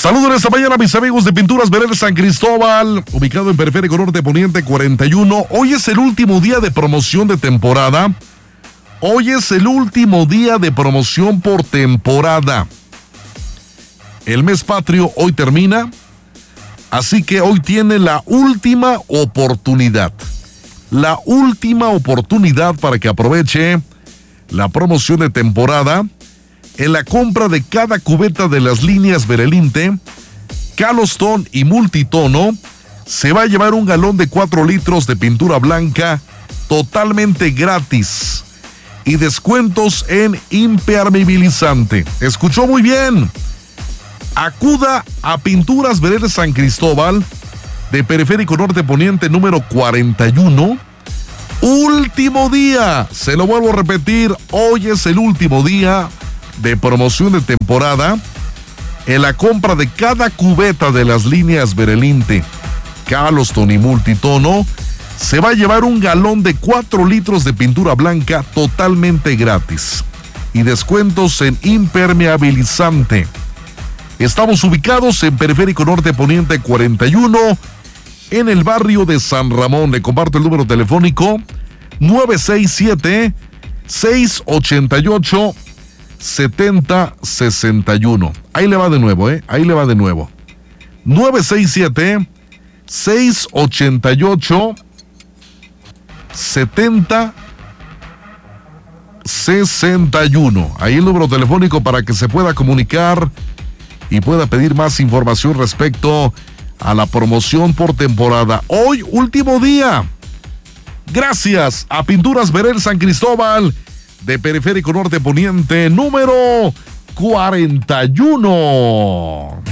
Saludos esta mañana a mis amigos de Pinturas Verel San Cristóbal, ubicado en Periférico Norte Poniente 41. Hoy es el último día de promoción de temporada. Hoy es el último día de promoción por temporada. El mes patrio hoy termina, así que hoy tiene la última oportunidad. La última oportunidad para que aproveche la promoción de temporada. En la compra de cada cubeta de las líneas Verelinte, Calostone y Multitono, se va a llevar un galón de 4 litros de pintura blanca totalmente gratis y descuentos en impermeabilizante. ¿Escuchó muy bien? Acuda a Pinturas Verel San Cristóbal de Periférico Norte Poniente número 41. Último día, se lo vuelvo a repetir, hoy es el último día de promoción de temporada. En la compra de cada cubeta de las líneas Verelinte, Calostone y Multitono, se va a llevar un galón de 4 litros de pintura blanca totalmente gratis y descuentos en impermeabilizante. Estamos ubicados en Periférico Norte Poniente 41, en el barrio de San Ramón. Le comparto el número telefónico 967-688 7061. Ahí le va de nuevo, ahí le va de nuevo. 967-688 7061. Ahí el número telefónico para que se pueda comunicar y pueda pedir más información respecto a la promoción por temporada. Hoy, último día. Gracias a Pinturas Verel San Cristóbal de Periférico Norte Poniente número 41.